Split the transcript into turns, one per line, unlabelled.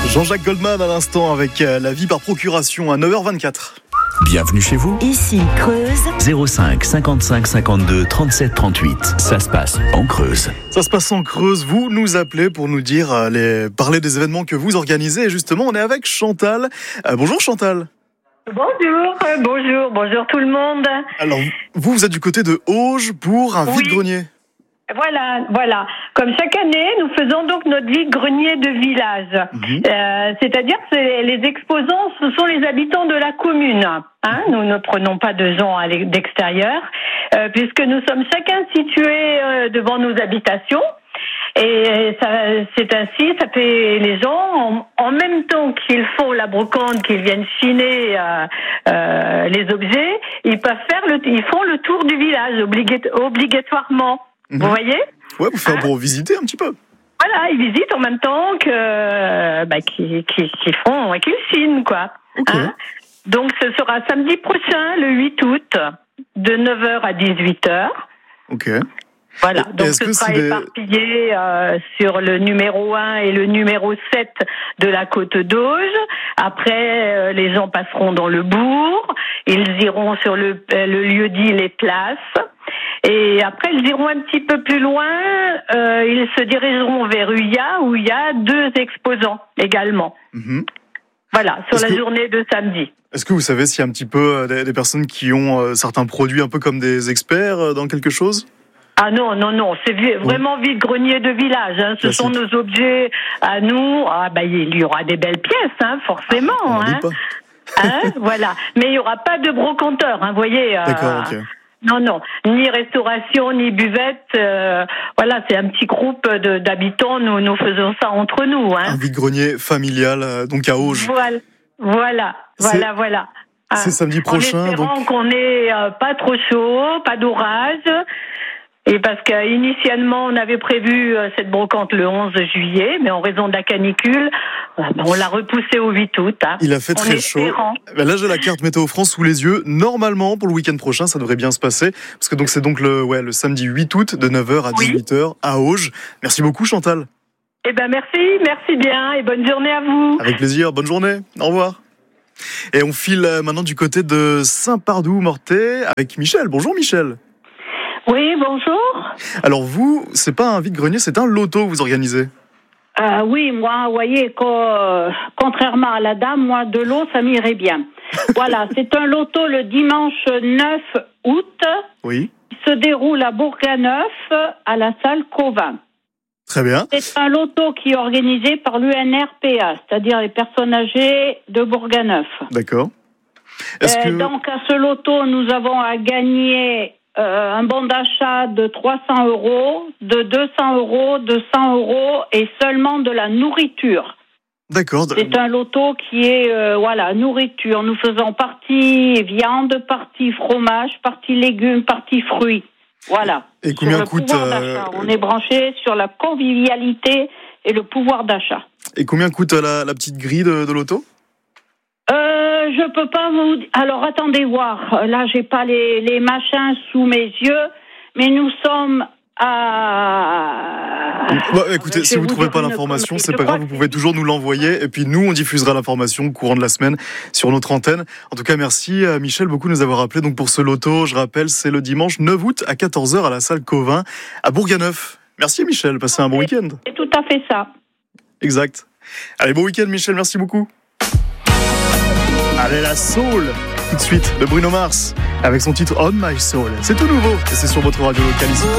Jean-Jacques Goldman à l'instant avec la vie par procuration à 9h24.
Bienvenue chez vous.
Ici, Creuse.
05 55 52 37 38. Ça se passe en Creuse.
Ça se passe en Creuse. Vous nous appelez pour nous dire, parler des événements que vous organisez. Et justement, on est avec Chantal. Bonjour Chantal.
Bonjour tout le monde.
Alors, vous êtes du côté de Auge pour un vide-grenier.
Voilà. Comme chaque année, nous faisons donc notre vide-grenier de village. C'est-à-dire que les exposants, ce sont les habitants de la commune. Nous ne prenons pas de gens d'extérieur, puisque nous sommes chacun situés devant nos habitations. Et c'est ainsi, ça fait les gens, en même temps qu'ils font la brocante, qu'ils viennent chiner les objets, ils font le tour du village obligatoirement. Vous voyez ?
Ouais, pour visiter un petit peu.
Voilà, ils visitent en même temps qu'ils chinent, quoi.
Okay.
Donc ce sera samedi prochain, le 8 août, de 9h à 18h.
Ok.
Voilà, donc ce sera éparpillé sur le numéro 1 et le numéro 7 de la côte d'Auge. Après, les gens passeront dans le bourg, ils iront sur le lieu-dit Les Places. Et après, ils iront un petit peu plus loin, ils se dirigeront vers Uya, où il y a 2 exposants également. Voilà, sur la journée de samedi.
Est-ce que vous savez s'il y a un petit peu des personnes qui ont certains produits un peu comme des experts dans quelque chose ?
Ah non, c'est vraiment vide-grenier de village. Ce sont nos objets à nous. Il y aura des belles pièces, forcément. Voilà. Mais il n'y aura pas de brocanteur, vous voyez.
D'accord, ok.
Non, ni restauration, ni buvette. Voilà, c'est un petit groupe d'habitants. Nous faisons ça entre nous.
Un vide-grenier familial, donc à Auge.
Voilà.
C'est samedi prochain.
En espérant qu'on n'ait pas trop chaud, pas d'orage. Et parce qu'initialement, on avait prévu cette brocante le 11 juillet, mais en raison de la canicule, on l'a repoussé au 8 août.
Il a fait très chaud. Là, j'ai la carte Météo France sous les yeux. Normalement, pour le week-end prochain, ça devrait bien se passer. Parce que c'est le samedi 8 août de 9h à 18h à Auge. Merci beaucoup, Chantal.
Merci bien et bonne journée à vous.
Avec plaisir, bonne journée. Au revoir. Et on file maintenant du côté de Saint-Pardoux-Mortaix avec Michel. Bonjour Michel.
Oui, bonjour.
Alors vous, c'est pas un vide-grenier, c'est un loto que vous organisez.
Oui, moi, vous voyez, contrairement à la dame, moi, de l'eau, ça m'irait bien. Voilà, c'est un loto le dimanche 9 août.
Oui.
Qui se déroule à Bourganeuf, à la salle Covin.
Très bien.
C'est un loto qui est organisé par l'UNRPA, c'est-à-dire les personnes âgées de Bourganeuf.
D'accord.
Donc, à ce loto, nous avons à gagner un bon d'achat de 300 €, de 200 €, de 100 € et seulement de la nourriture.
D'accord.
C'est un loto qui est, nourriture. Nous faisons partie viande, partie fromage, partie légumes, partie fruits. Voilà.
Et combien coûte
On est branché sur la convivialité et le pouvoir d'achat.
Et combien coûte la petite grille de loto ?
Je peux pas vous... Alors, attendez voir. Là, j'ai pas les machins sous mes yeux, mais nous sommes à...
Écoutez, si vous trouvez pas l'information, c'est pas grave, vous pouvez toujours nous l'envoyer, et puis nous, on diffusera l'information au courant de la semaine sur notre antenne. En tout cas, merci Michel beaucoup de nous avoir appelé. Donc pour ce loto, je rappelle, c'est le dimanche 9 août à 14h à la salle Covin à Bourganeuf. Merci Michel, passez un bon week-end.
C'est tout à fait ça.
Exact. Allez, bon week-end Michel, merci beaucoup. Allez, la soul, tout de suite, de Bruno Mars, avec son titre On My Soul. C'est tout nouveau, et c'est sur votre radio locale ici.